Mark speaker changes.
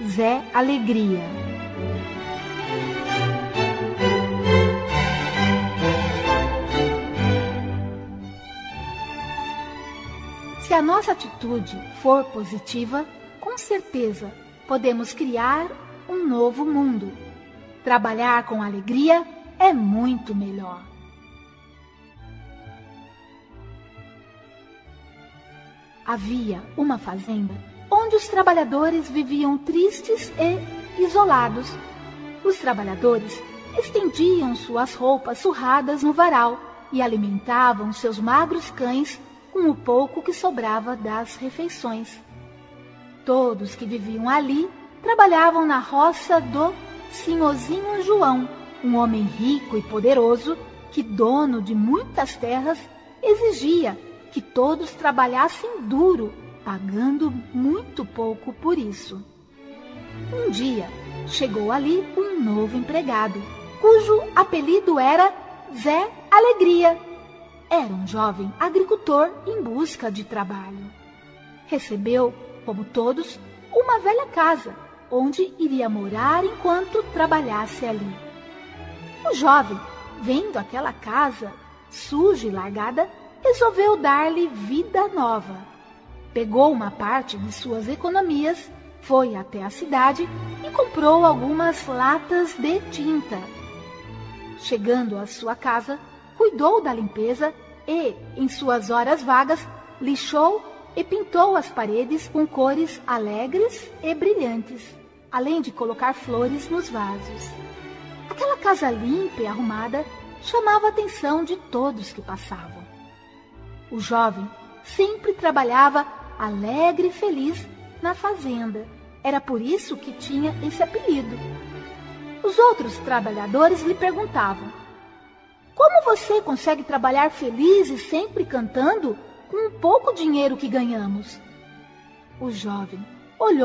Speaker 1: Zé Alegria. Se a nossa atitude for positiva, com certeza podemos criar um novo mundo. Trabalhar com alegria é muito melhor. Havia uma fazenda onde os trabalhadores viviam tristes e isolados. Os trabalhadores estendiam suas roupas surradas no varal e alimentavam seus magros cães com o pouco que sobrava das refeições. Todos que viviam ali trabalhavam na roça do Senhorzinho João, um homem rico e poderoso que, dono de muitas terras, exigia que todos trabalhassem duro, pagando muito pouco por isso. Um dia, chegou ali um novo empregado, cujo apelido era Zé Alegria. Era um jovem agricultor em busca de trabalho. Recebeu, como todos, uma velha casa, onde iria morar enquanto trabalhasse ali. O jovem, vendo aquela casa suja e largada, resolveu dar-lhe vida nova. Pegou uma parte de suas economias, foi até a cidade e comprou algumas latas de tinta. Chegando à sua casa, cuidou da limpeza e, em suas horas vagas, lixou e pintou as paredes com cores alegres e brilhantes, além de colocar flores nos vasos. Aquela casa limpa e arrumada chamava a atenção de todos que passavam. O jovem sempre trabalhava alegre e feliz na fazenda. Era por isso que tinha esse apelido. Os outros trabalhadores lhe perguntavam: como você consegue trabalhar feliz e sempre cantando com o pouco dinheiro que ganhamos? O jovem